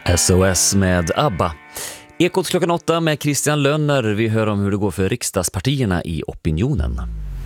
SOS med ABBA. Ekot klockan 8 med Christian Lönner. Vi hör om hur det går för riksdagspartierna i opinionen.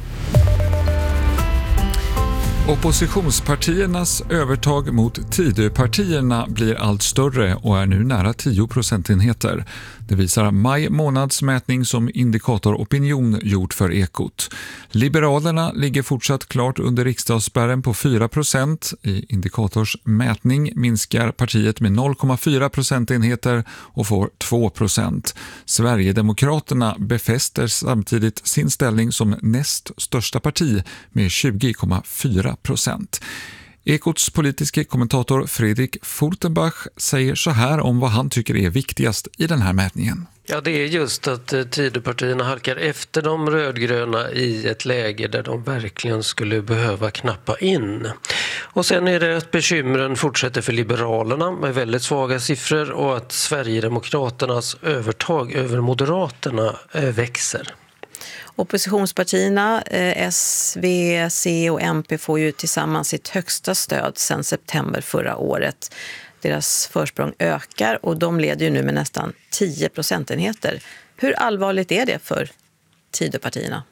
Oppositionspartiernas övertag mot Tidöpartierna blir allt större och är nu nära 10 procentenheter. Det visar maj månadsmätning som Indikator Opinion gjort för Ekot. Liberalerna ligger fortsatt klart under riksdagsspärren på 4%. I Indikators mätning minskar partiet med 0,4 procentenheter och får 2%. Sverigedemokraterna befäster samtidigt sin ställning som näst största parti med 20,4%. Ekots politiska kommentator Fredrik Furtenbach säger så här om vad han tycker är viktigast i den här mätningen. Ja, det är just att Tidöpartierna halkar efter de rödgröna i ett läge där de verkligen skulle behöva knappa in. Och sen är det att bekymren fortsätter för Liberalerna med väldigt svaga siffror och att Sverigedemokraternas övertag över Moderaterna växer. Oppositionspartierna, S, V, C och MP får ju tillsammans sitt högsta stöd sedan september förra året. Deras försprång ökar och de leder ju nu med nästan 10 procentenheter. Hur allvarligt är det för Tidöpartierna?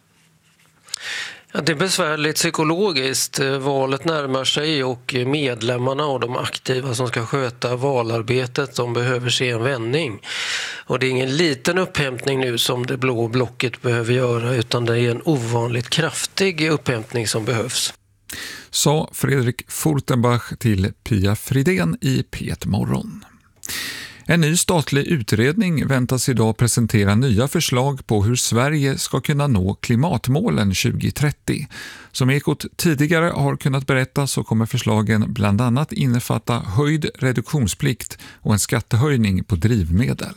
Ja, det är besvärligt psykologiskt. Valet närmar sig och medlemmarna och de aktiva som ska sköta valarbetet, de behöver se en vändning. Och det är ingen liten upphämtning nu som det blå blocket behöver göra, utan det är en ovanligt kraftig upphämtning som behövs. Sa Fredrik Furtenbach till Pia Fridén i P1 Morgon. En ny statlig utredning väntas idag presentera nya förslag på hur Sverige ska kunna nå klimatmålen 2030. Som Ekot tidigare har kunnat berätta så kommer förslagen bland annat innefatta höjd reduktionsplikt och en skattehöjning på drivmedel.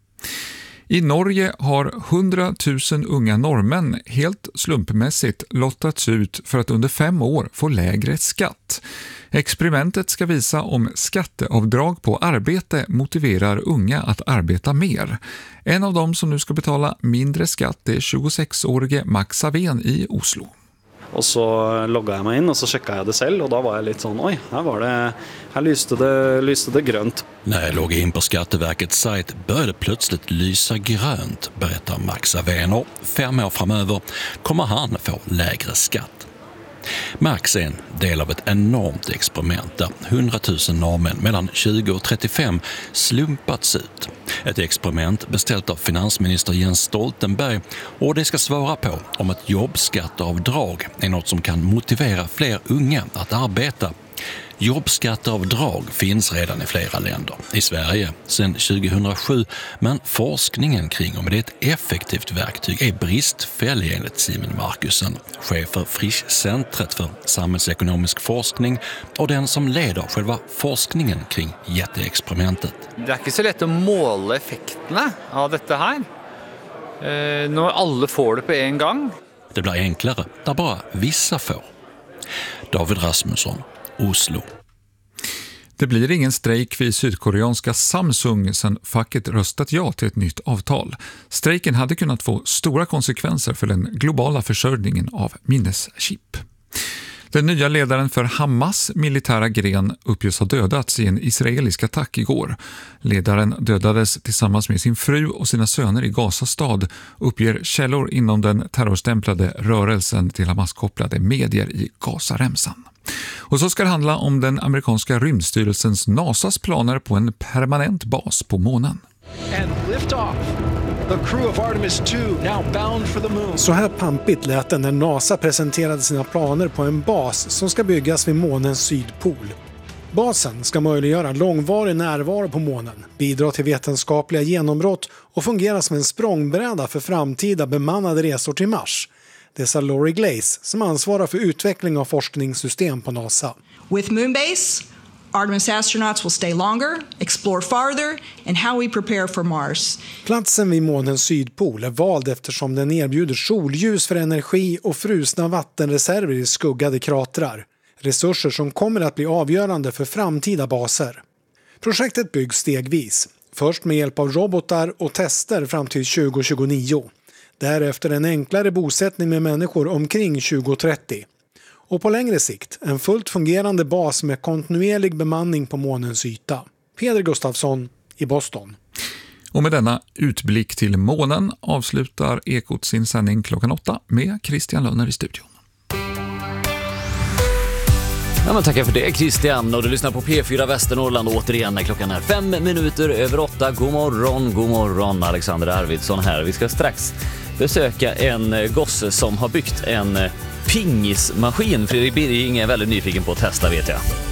I Norge har 100 000 unga norrmän helt slumpmässigt lottats ut för att under 5 år få lägre skatt. Experimentet ska visa om skatteavdrag på arbete motiverar unga att arbeta mer. En av dem som nu ska betala mindre skatt är 26-årige Max Savén i Oslo. Och så loggade jag mig in och så checkade jag det själv och då var jag lite sån, oj, här lyste det grönt. När jag loggar in på Skatteverkets sajt började plötsligt lysa grönt, berättar Max Savén. 5 år framöver kommer han få lägre skatt. Max är en del av ett enormt experiment där 100 000 norrmän mellan 20 och 35 slumpats ut. Ett experiment beställt av finansminister Jens Stoltenberg och det ska svara på om ett jobbskatteavdrag är något som kan motivera fler unga att arbeta. Jobbskatteavdrag finns redan i flera länder. I Sverige sedan 2007, men forskningen kring om det är ett effektivt verktyg är bristfällig enligt Simon Markusen, chef för Frischcentret för samhällsekonomisk forskning och den som leder själva forskningen kring jätteexperimentet. Det är inte så lätt att måla effekterna av detta här. När alla får det på en gång. Det blir enklare där bara vissa får. David Rasmusson, Oslo. Det blir ingen strejk vid sydkoreanska Samsung sedan facket röstat ja till ett nytt avtal. Strejken hade kunnat få stora konsekvenser för den globala försörjningen av minneschip. Den nya ledaren för Hamas militära gren uppges ha dödats i en israelisk attack igår. Ledaren dödades tillsammans med sin fru och sina söner i Gazastad, uppger källor inom den terrorstämplade rörelsen till Hamas-kopplade medier i Gazaremsan. Och så ska det handla om den amerikanska rymdstyrelsens NASAs planer på en permanent bas på månen. Så här pampigt lät det när NASA presenterade sina planer på en bas som ska byggas vid månens sydpol. Basen ska möjliggöra långvarig närvaro på månen, bidra till vetenskapliga genombrott och fungera som en språngbräda för framtida bemannade resor till Mars. Det sa Lori Glaze som ansvarar för utveckling av forskningssystem på NASA. With Moonbase, Artemis astronauts will stay longer, explore farther, and how we prepare for Mars. Platsen vid månens sydpol är vald eftersom den erbjuder solljus för energi och frusna vattenreserver i skuggade kratrar. Resurser som kommer att bli avgörande för framtida baser. Projektet byggs stegvis, först med hjälp av robotar och tester fram till 2029. Därefter en enklare bosättning med människor omkring 2030. Och på längre sikt en fullt fungerande bas med kontinuerlig bemanning på månens yta. Peder Gustafsson i Boston. Och med denna utblick till månen avslutar Ekot sin sändning klockan 8 med Christian Lönner i studion. Ja, men tackar för det Christian, och du lyssnar på P4 Västernorrland återigen när klockan är 5 minuter över 8. God morgon Alexander Arvidsson här. Vi ska strax besöka en gosse som har byggt en pingismaskin. Fredrik Birging är väldigt nyfiken på att testa, vet jag.